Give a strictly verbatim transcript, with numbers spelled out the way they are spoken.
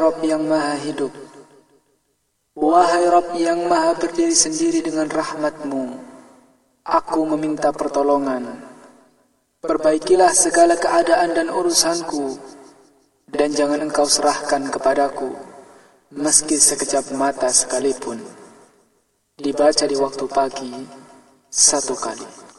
Rabb yang maha hidup, wahai Rabb yang maha berdiri sendiri dengan rahmat-Mu, aku meminta pertolongan. Perbaikilah segala keadaan dan urusanku, dan jangan Engkau serahkan kepadaku, meski sekejap mata sekalipun. Dibaca di waktu pagi satu kali.